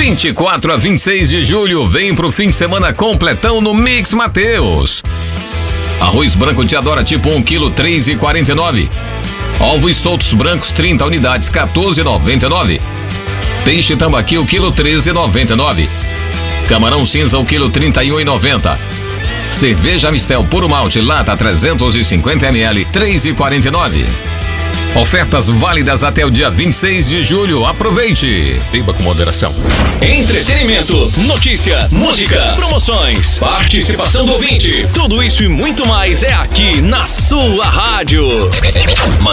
24 a 26 de julho, vem pro fim de semana completão no Mix Mateus. Arroz branco Teodora tipo 1 kg, 3,49. Ovos soltos brancos 30 unidades, 14,99. Peixe tambaqui o quilo, 13,99. Camarão cinza o quilo, 31,90. Cerveja Mistel puro malte lata 350 ml, 3,49. Ofertas válidas até o dia 26 de julho. Aproveite! Beba com moderação. Entretenimento, notícia, música, promoções, participação do ouvinte. Tudo isso e muito mais é aqui na sua rádio.